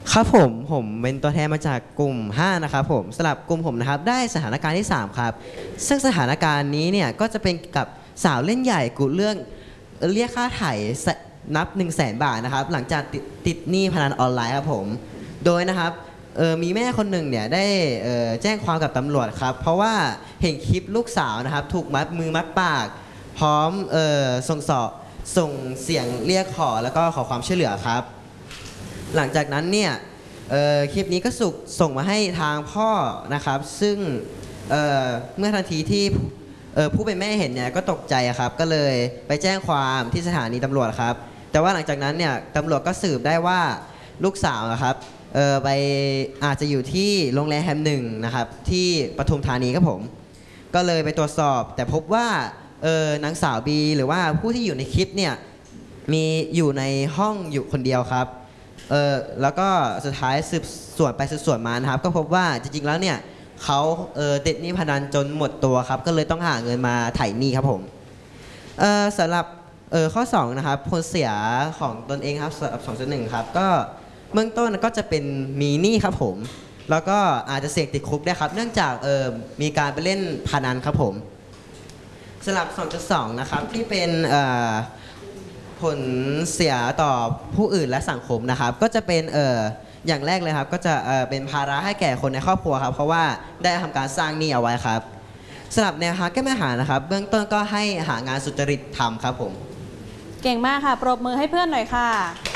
ครับผมเป็นตัวแทนมาจากกลุ่ม5นะครับผมสำหรับกลุ่มผมนะครับได้สถานการณ์ที่3ครับซึ่งสถานการณ์นี้เนี่ยก็จะเป็นกับสาวเล่นใหญ่กุเรื่องเรียกค่าไถ่นับ 100,000 บาทนะครับหลังจากติดหนี้พนันออนไลน์ครับผมโดยนะครับมีแม่คนหนึ่งเนี่ยได้แจ้งความกับตำรวจครับเพราะว่าเห็นคลิปลูกสาวนะครับถูกมัดมือมัดปากพร้อมส่งเสียงเรียกขอแล้วก็ขอความช่วยเหลือครับหลังจากนั้นเนี่ยคลิปนี้ก็ส่งมาให้ทางพ่อนะครับซึ่งเมื่อทันทีที่ผู้เป็นแม่เห็นเนี่ยก็ตกใจครับก็เลยไปแจ้งความที่สถานีตำรวจครับแต่ว่าหลังจากนั้นเนี่ยตำรวจก็สืบได้ว่าลูกสาวนะครับไปอาจจะอยู่ที่โรงแรมแฮมหนึ่งนะครับที่ปทุมธานีครับผมก็เลยไปตรวจสอบแต่พบว่านางสาวบีหรือว่าผู้ที่อยู่ในคลิปเนี่ยมีอยู่ในห้องอยู่คนเดียวครับแล้วก็สุดท้ายสืบสวนไปสืบสวนมานะครับก็พบว่าจริงๆแล้วเนี่ยเขาติดหนี้พนันจนหมดตัวครับก็เลยต้องหาเงินมาไถ่หนี้ครับผมสำหรับข้อ2นะครับผลเสียของตนเองครับสำหรับ 2.1 ครับก็เบื้องต้นก็จะเป็นมีหนี้ครับผมแล้วก็อาจจะเสี่ยงติดคุกได้ครับเนื่องจากมีการไปเล่นพนันครับผมสำหรับ 2.2 นะครับที่เป็นผลเสียต่อผู้อื่นและสังคมนะครับก็จะเป็นอย่างแรกเลยครับก็จะเป็นภาระให้แก่คนในครอบครัวครับเพราะว่าได้ทำการสร้างหนี้เอาไว้ครับสำหรับแนวทางแก้ปัญหานะครับเบื้องต้นก็ให้หางานสุจริตทำครับผมเก่งมากค่ะปรบมือให้เพื่อนหน่อยค่ะ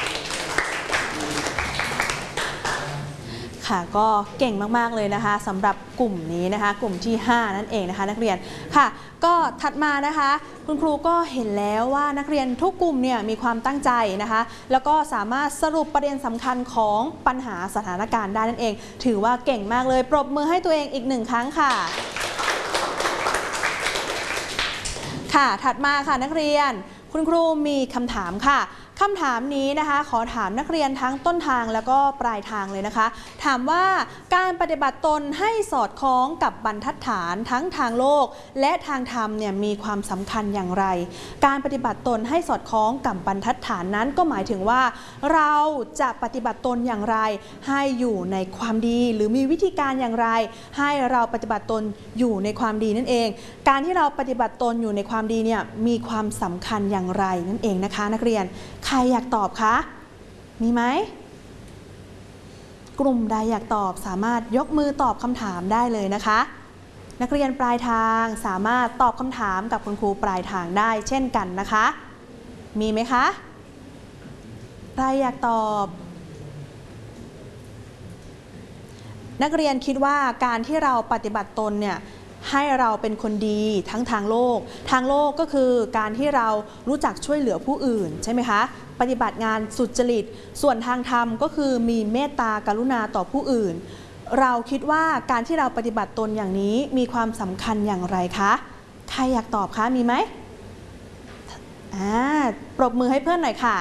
ค่ะก็เก่งมากๆเลยนะคะสำหรับกลุ่มนี้นะคะกลุ่มที่5นั่นเองนะคะนักเรียนค่ะก็ถัดมานะคะคุณครูก็เห็นแล้วว่านักเรียนทุกกลุ่มเนี่ยมีความตั้งใจนะคะแล้วก็สามารถสรุปประเด็นสำคัญของปัญหาสถานการณ์ได้นั่นเองถือว่าเก่งมากเลยปรบมือให้ตัวเองอีก1ครั้งค่ะค่ะถัดมาค่ะนักเรียนคุณครูมีคำถามค่ะคำถามนี้นะคะขอถามนักเรียนทั้งต้นทางแล้วก็ปลายทางเลยนะคะถามว่าการปฏิบัติตนให้สอดคล้องกับบรรทัดฐานทั้งทางโลกและทางธรรมเนี่ยมีความสำคัญอย่างไรการปฏิบัติตนให้สอดคล้องกับบรรทัดฐานนั้นก็หมายถึงว่าเราจะปฏิบัติตนอย่างไรให้อยู่ในความดีหรือมีวิธีการอย่างไรให้เราปฏิบัติตนอยู่ในความดีนั่นเองการที่เราปฏิบัติตนอยู่ในความดีเนี่ยมีความสำคัญอย่างไรนั่นเองนะคะนักเรียนใครอยากตอบคะมีไหมกลุ่มใดอยากตอบสามารถยกมือตอบคำถามได้เลยนะคะนักเรียนปลายทางสามารถตอบคำถามกับคุณครูปลายทางได้เช่นกันนะคะมีไหมคะใครอยากตอบนักเรียนคิดว่าการที่เราปฏิบัติตนเนี่ยให้เราเป็นคนดีทั้งทางโลกก็คือการที่เรารู้จักช่วยเหลือผู้อื่นใช่ไหมคะปฏิบัติงานสุจริตส่วนทางธรรมก็คือมีเมตตากรุณาต่อผู้อื่นเราคิดว่าการที่เราปฏิบัติตนอย่างนี้มีความสำคัญอย่างไรคะใครอยากตอบคะมีไหมปรบมือให้เพื่อนหน่อยค่ะ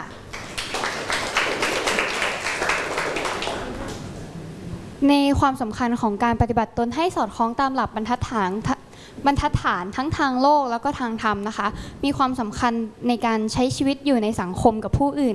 ในความสำคัญของการปฏิบัติตนให้สอดคล้องตามหลักบรรทัดฐานทั้งทางโลกแล้วก็ทางธรรมนะคะมีความสำคัญในการใช้ชีวิตอยู่ในสังคมกับผู้อื่น